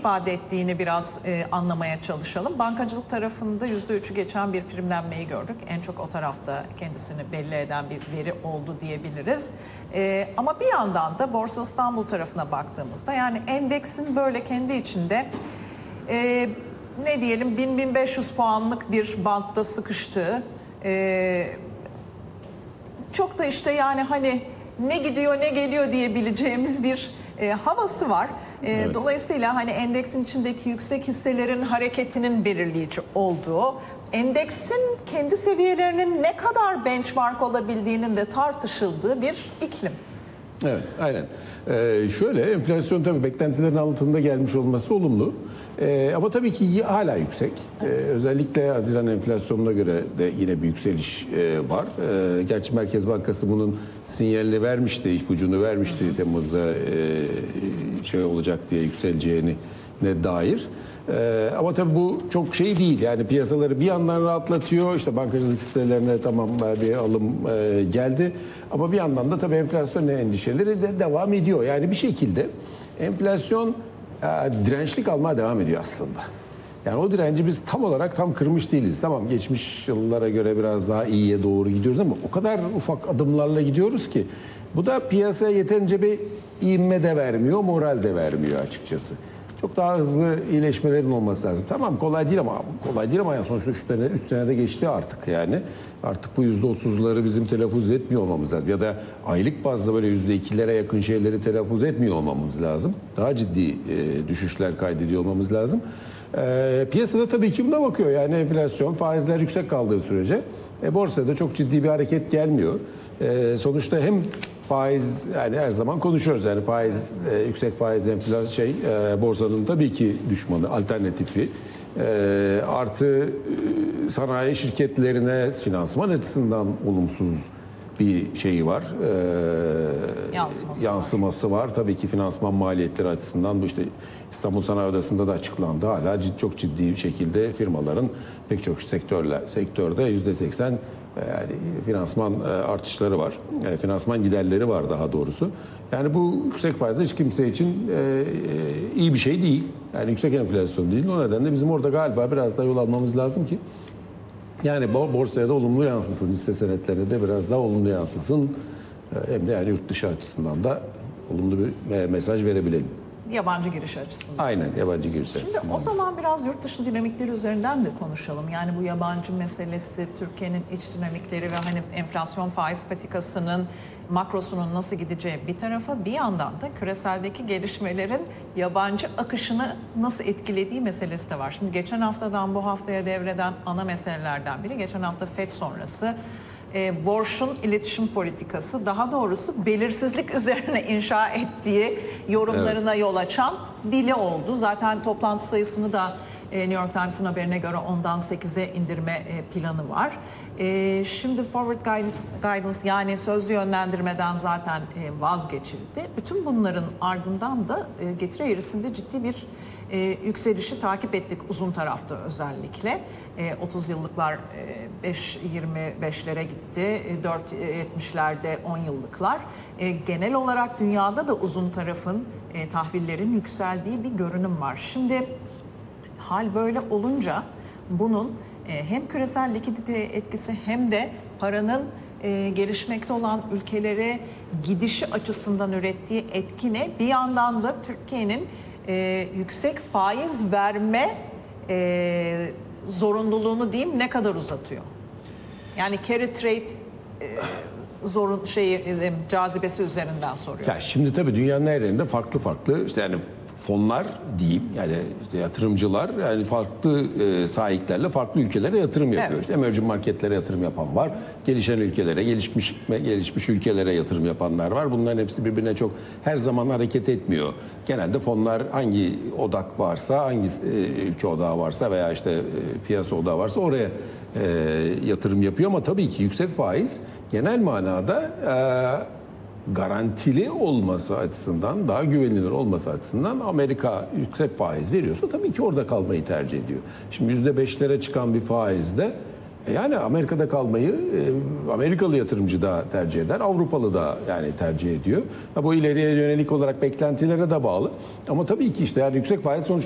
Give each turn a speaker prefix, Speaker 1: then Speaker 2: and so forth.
Speaker 1: ifade ettiğini biraz anlamaya çalışalım. Bankacılık tarafında %3'ü geçen bir primlenmeyi gördük. En çok o tarafta kendisini belli eden bir veri oldu diyebiliriz. Ama bir yandan da Borsa İstanbul tarafına baktığımızda yani endeksin böyle kendi içinde ne diyelim 1000-1500 puanlık bir bantta sıkıştığı, çok da işte yani hani ne gidiyor ne geliyor diyebileceğimiz bir havası var. Evet. Dolayısıyla hani endeksin içindeki yüksek hisselerin hareketinin belirleyici olduğu, endeksin kendi seviyelerinin ne kadar benchmark olabildiğinin de tartışıldığı bir iklim.
Speaker 2: Evet, aynen. Şöyle, enflasyon tabii beklentilerin altında gelmiş olması olumlu. Ama tabii ki hala yüksek. Özellikle Haziran enflasyonuna göre de yine bir yükseliş var. Gerçi Merkez Bankası bunun sinyalini vermişti, ipucunu vermişti Temmuz'da şey olacak diye yükseleceğine dair. Ama tabii bu çok şey değil. Yani piyasaları bir yandan rahatlatıyor. İşte bankacılık hisselerine tamam bir alım geldi. Ama bir yandan da tabii enflasyon endişeleri de devam ediyor. Yani bir şekilde enflasyon dirençli kalmaya devam ediyor aslında. Yani o direnci biz tam kırmış değiliz. Tamam geçmiş yıllara göre biraz daha iyiye doğru gidiyoruz ama o kadar ufak adımlarla gidiyoruz ki bu da piyasaya yeterince bir ivme de vermiyor, moral de vermiyor açıkçası. Çok daha hızlı iyileşmelerin olması lazım. Tamam kolay değil ama yani sonuçta 3 senede geçti artık yani. Artık bu %30'ları bizim telaffuz etmiyor olmamız lazım. Ya da aylık bazda böyle %2'lere yakın şeyleri telaffuz etmiyor olmamız lazım. Daha ciddi düşüşler kaydediyor olmamız lazım. Piyasada tabii ki buna bakıyor. Yani enflasyon, faizler yüksek kaldığı sürece borsada çok ciddi bir hareket gelmiyor. Sonuçta hem faiz yani her zaman konuşuyoruz yani faiz yüksek faiz enflasyon borsanın tabii ki düşmanı alternatifi artı sanayi şirketlerine finansman açısından olumsuz bir şeyi var yansıması var tabii ki finansman maliyetleri açısından bu işte İstanbul Sanayi Odası'nda da açıklandı hala çok ciddi bir şekilde firmaların pek çok sektörde %80 yani finansman artışları var. Finansman giderleri var daha doğrusu. Yani bu yüksek faizde hiç kimse için iyi bir şey değil. Yani yüksek enflasyon değil. O nedenle bizim orada galiba biraz daha yol almamız lazım ki yani borsaya da olumlu yansısın. Hisse senetlerine de biraz daha olumlu yansısın. Hem de yani yurt dışı açısından da olumlu bir mesaj verebilelim.
Speaker 1: Yabancı giriş açısından.
Speaker 2: Aynen yabancı giriş açısından.
Speaker 1: Şimdi o zaman biraz yurt dışı dinamikleri üzerinden de konuşalım. Yani bu yabancı meselesi, Türkiye'nin iç dinamikleri ve hani enflasyon faiz patikasının makrosunun nasıl gideceği bir tarafa bir yandan da küreseldeki gelişmelerin yabancı akışını nasıl etkilediği meselesi de var. Şimdi geçen haftadan bu haftaya devreden ana meselelerden biri geçen hafta FED sonrası Borş'un iletişim politikası daha doğrusu belirsizlik üzerine inşa ettiği yorumlarına yol açan dili oldu. Zaten toplantı sayısını da New York Times'ın haberine göre 10'dan 8'e indirme planı var. Şimdi forward guidance yani sözlü yönlendirmeden zaten vazgeçildi. Bütün bunların ardından da getiri eğrisinde ciddi bir yükselişi takip ettik uzun tarafta özellikle. 30 yıllıklar 5.25'lere gitti, 4.70'lerde 10 yıllıklar. Genel olarak dünyada da uzun tarafın tahvillerin yükseldiği bir görünüm var. Şimdi hal böyle olunca bunun hem küresel likidite etkisi hem de paranın gelişmekte olan ülkelere gidişi açısından ürettiği etkine bir yandan da Türkiye'nin yüksek faiz verme zorunluluğunu diyeyim ne kadar uzatıyor? Yani carry trade cazibesi üzerinden soruyor.
Speaker 2: Ya şimdi tabii dünyanın her yerinde farklı işte yani fonlar diyeyim yani işte yatırımcılar yani farklı sahiplerle farklı ülkelere yatırım yapıyor. Evet. İşte emerging marketlere yatırım yapan var. Gelişen ülkelere, gelişmiş ülkelere yatırım yapanlar var. Bunların hepsi birbirine çok her zaman hareket etmiyor. Genelde fonlar hangi odak varsa, hangi ülke odağı varsa veya işte piyasa odağı varsa oraya yatırım yapıyor ama tabii ki yüksek faiz genel manada garantili olması açısından, daha güvenilir olması açısından Amerika yüksek faiz veriyorsa tabii ki orada kalmayı tercih ediyor. Şimdi %5'lere çıkan bir faizde yani Amerika'da kalmayı Amerikalı yatırımcı da tercih eder, Avrupalı da yani tercih ediyor. Bu ileriye yönelik olarak beklentilere de bağlı. Ama tabii ki işte yani yüksek faiz sonuçta